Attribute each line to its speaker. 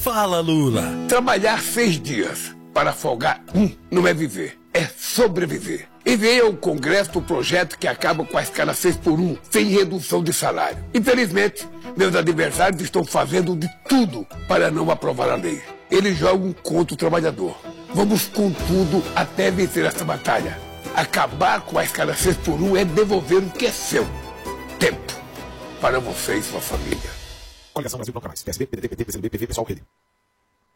Speaker 1: Fala, Lula.
Speaker 2: Trabalhar 6 dias para folgar não é viver, é sobreviver. Enviei ao Congresso o projeto que acaba com a escala 6x1, sem redução de salário. Infelizmente, meus adversários estão fazendo de tudo para não aprovar a lei. Eles jogam contra o trabalhador. Vamos com tudo até vencer essa batalha. Acabar com a escala 6x1 é devolver o que é seu. Tempo para você e sua família.
Speaker 3: Coligação Brasil Proclamais. PSB, PDT, PT, PCdoB, PV, PSOL, Rede.